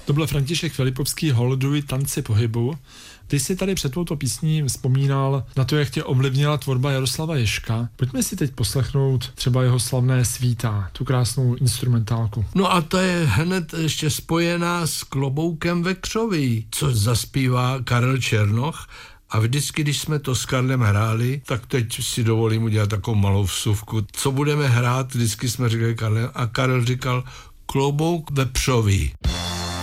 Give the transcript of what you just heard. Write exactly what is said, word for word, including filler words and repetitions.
To byl František Filipovský, Holoduj tanci pohybu. Ty jsi tady před touto písní vzpomínal na to, jak tě ovlivnila tvorba Jaroslava Ježka. Pojďme si teď poslechnout třeba jeho slavné Svítá, tu krásnou instrumentálku. No a to je hned ještě spojená s Kloboukem ve křoví, co zaspívá Karel Černoch. A vždycky, když jsme to s Karlem hráli, tak teď si dovolím udělat takovou malou vsuvku. Co budeme hrát, vždycky jsme říkali Karle, a Karel říkal Klobouk vepřový.